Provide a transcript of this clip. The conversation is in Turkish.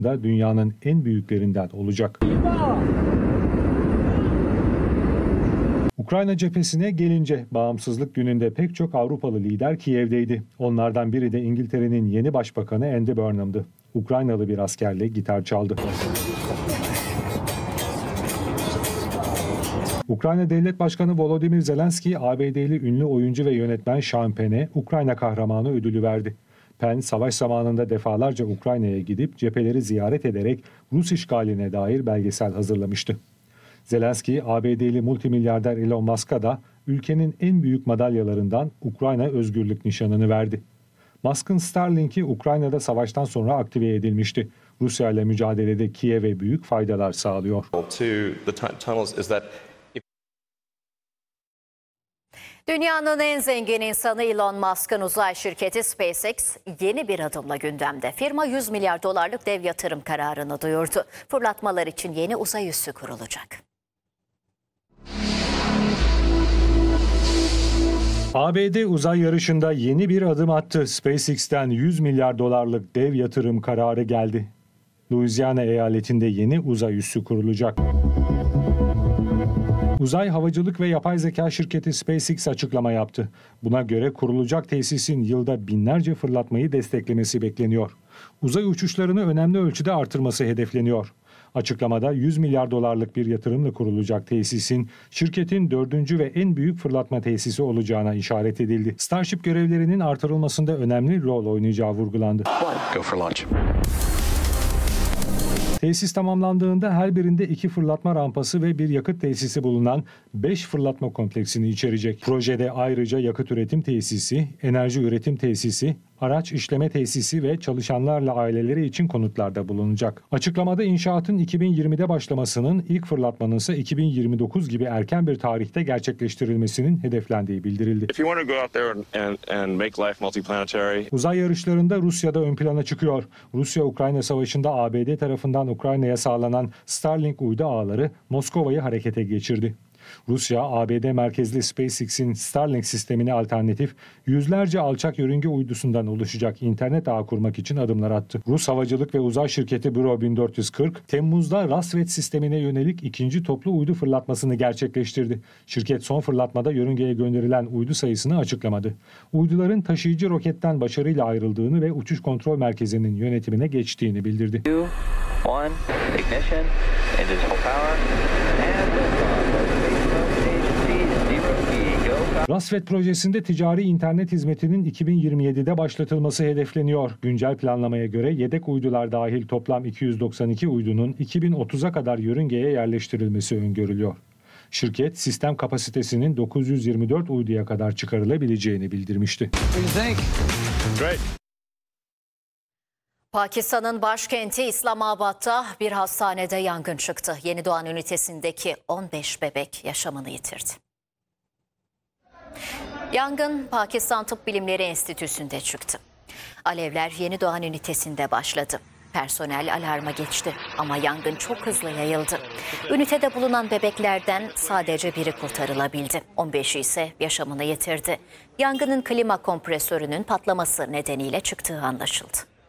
da dünyanın en büyüklerinden olacak. Ukrayna cephesine gelince bağımsızlık gününde pek çok Avrupalı lider Kiev'deydi. Onlardan biri de İngiltere'nin yeni başbakanı Andy Burnham'dı. Ukraynalı bir askerle gitar çaldı. Ukrayna Devlet Başkanı Volodymyr Zelenski, ABD'li ünlü oyuncu ve yönetmen Sean Penn'e Ukrayna Kahramanı ödülü verdi. Penn, savaş zamanında defalarca Ukrayna'ya gidip cepheleri ziyaret ederek Rus işgaline dair belgesel hazırlamıştı. Zelenski, ABD'li multimilyarder Elon Musk'a da ülkenin en büyük madalyalarından Ukrayna Özgürlük Nişanı'nı verdi. Musk'ın Starlink'i Ukrayna'da savaştan sonra aktive edilmişti. Rusya ile mücadelede Kiev'e büyük faydalar sağlıyor. Dünyanın en zengin insanı Elon Musk'ın uzay şirketi SpaceX yeni bir adımla gündemde. Firma 100 milyar dolarlık dev yatırım kararını duyurdu. Fırlatmalar için yeni uzay üssü kurulacak. ABD uzay yarışında yeni bir adım attı. SpaceX'ten 100 milyar dolarlık dev yatırım kararı geldi. Louisiana eyaletinde yeni uzay üssü kurulacak. Uzay havacılık ve yapay zeka şirketi SpaceX açıklama yaptı. Buna göre kurulacak tesisin yılda binlerce fırlatmayı desteklemesi bekleniyor. Uzay uçuşlarını önemli ölçüde artırması hedefleniyor. Açıklamada 100 milyar dolarlık bir yatırımla kurulacak tesisin şirketin 4. ve en büyük fırlatma tesisi olacağına işaret edildi. Starship görevlerinin artırılmasında önemli rol oynayacağı vurgulandı. Go for launch. Tesis tamamlandığında her birinde 2 fırlatma rampası ve bir yakıt tesisi bulunan 5 fırlatma kompleksini içerecek. Projede ayrıca yakıt üretim tesisi, enerji üretim tesisi, araç işleme tesisi ve çalışanlarla aileleri için konutlarda bulunacak. Açıklamada inşaatın 2020'de başlamasının, ilk fırlatmanın ise 2029 gibi erken bir tarihte gerçekleştirilmesinin hedeflendiği bildirildi. Uzay yarışlarında Rusya'da ön plana çıkıyor. Rusya-Ukrayna savaşında ABD tarafından Ukrayna'ya sağlanan Starlink uydu ağları Moskova'yı harekete geçirdi. Rusya, ABD merkezli SpaceX'in Starlink sistemine alternatif yüzlerce alçak yörünge uydusundan oluşacak internet ağı kurmak için adımlar attı. Rus havacılık ve uzay şirketi Buro 1440, Temmuz'da Rassvet sistemine yönelik ikinci toplu uydu fırlatmasını gerçekleştirdi. Şirket son fırlatmada yörüngeye gönderilen uydu sayısını açıklamadı. Uyduların taşıyıcı roketten başarıyla ayrıldığını ve uçuş kontrol merkezinin yönetimine geçtiğini bildirdi. 2, 1, ignition, engines full power, and Rassvet projesinde ticari internet hizmetinin 2027'de başlatılması hedefleniyor. Güncel planlamaya göre yedek uydular dahil toplam 292 uydunun 2030'a kadar yörüngeye yerleştirilmesi öngörülüyor. Şirket sistem kapasitesinin 924 uyduya kadar çıkarılabileceğini bildirmişti. Pakistan'ın başkenti İslamabad'da bir hastanede yangın çıktı. Yeni doğan ünitesindeki 15 bebek yaşamını yitirdi. Yangın Pakistan Tıp Bilimleri Enstitüsü'nde çıktı. Alevler yeni doğan ünitesinde başladı. Personel alarma geçti ama yangın çok hızlı yayıldı. Ünitede bulunan bebeklerden sadece biri kurtarılabildi. 15'i ise yaşamını yitirdi. Yangının klima kompresörünün patlaması nedeniyle çıktığı anlaşıldı.